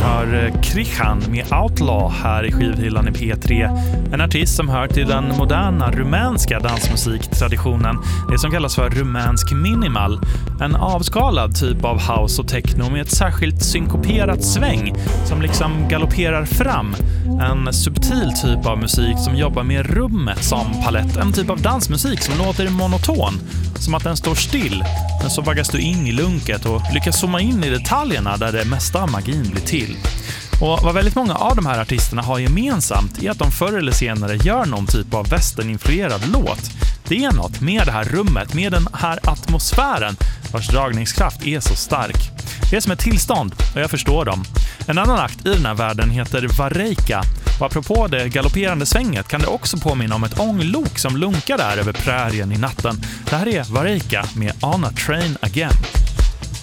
hör Krishan med Outlaw här i skivhyllan i P3. En artist som hör till den moderna rumänska dansmusiktraditionen, det som kallas för rumänsk minimal. En avskalad typ av house och techno med ett särskilt synkoperat sväng som liksom galopperar fram. En subtil typ av musik som jobbar med rummet som palett. En typ av dansmusik som låter monoton, som att den står still. Men så vaggas du in i lunket och lyckas zooma in i detaljerna där det mesta av magin blir till. Och vad väldigt många av de här artisterna har gemensamt är att de förr eller senare gör någon typ av västerninfluerad låt. Det är något med det här rummet, med den här atmosfären vars dragningskraft är så stark. Det är som ett tillstånd och jag förstår dem. En annan akt i den här världen heter Varejka. Och apropå det galopperande svänget kan det också påminna om ett ånglok som lunkar där över prärien i natten. Det här är Varejka med On a Train Again.